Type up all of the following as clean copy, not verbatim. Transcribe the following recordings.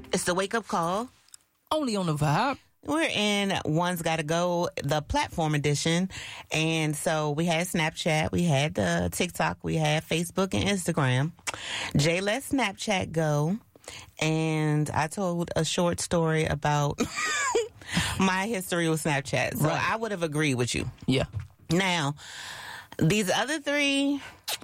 It's the Wake Up Call. Only on the Vibe. We're in One's Gotta Go, the platform edition. And so we had Snapchat, we had the TikTok, we had Facebook and Instagram. Jay let Snapchat go. And I told a short story about my history with Snapchat. So Right. I would have agreed with you. Yeah. Now, these other three,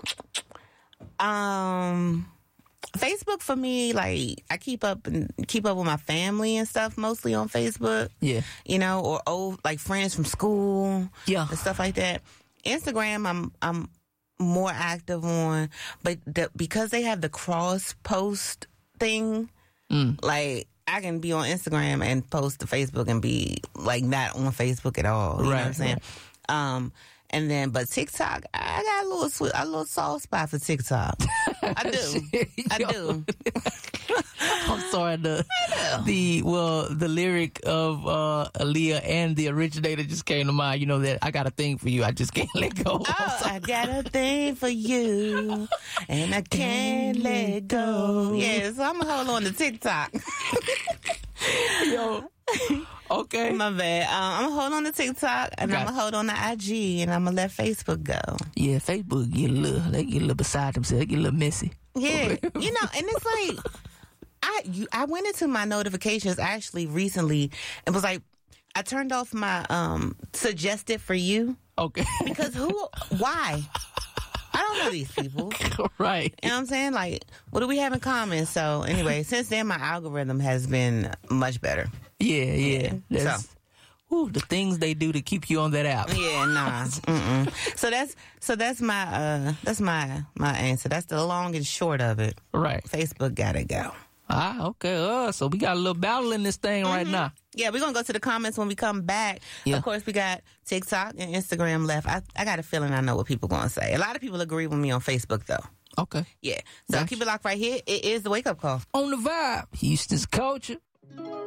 Facebook for me, like I keep up with my family and stuff mostly on Facebook. Yeah. You know, or old like friends from school. Yeah. And stuff like that. Instagram, I'm more active on, but because they have the cross post thing, like I can be on Instagram and post to Facebook and be like not on Facebook at all. You know what I'm saying? Right. And then, but TikTok, I got a little soft spot for TikTok. I do. I'm sorry. The lyric of Aaliyah and the originator just came to mind. You know that I got a thing for you. I just can't let go. Oh, I got a thing for you, and I can't let go. Yeah, so I'm gonna hold on to TikTok. Yo. Okay. My bad. I'm gonna hold on to TikTok, and I'm gonna hold on to IG, and I'm gonna let Facebook go. Yeah, Facebook get a little beside themselves. They get a little messy. Yeah, you know, and it's like I went into my notifications actually recently and was like, I turned off my suggested for you. Okay. Because why? I don't know these people. Right. You know what I'm saying? Like, what do we have in common? So anyway, since then my algorithm has been much better. Yeah. The things they do to keep you on that app. Yeah, nah. So that's my answer. That's the long and short of it. Right. Facebook gotta go. Okay. So we got a little battle in this thing right now. Yeah, we're going to go to the comments when we come back. Yeah. Of course, we got TikTok and Instagram left. I got a feeling I know what people going to say. A lot of people agree with me on Facebook, though. Okay. Yeah. So keep it locked right here. It is the Wake Up Call. On the Vibe. Houston's culture.